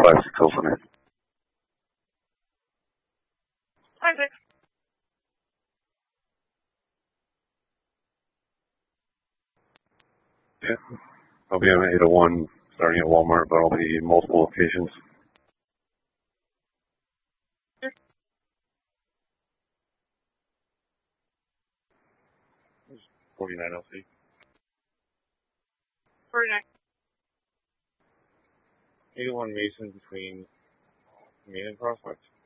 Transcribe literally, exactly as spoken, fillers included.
five six oh for me. Five six. Yeah. I'll be on eight oh one starting at Walmart, but I'll be multiple locations. forty-nine L C. forty-nine. eight oh one Mason between Main and Prospect.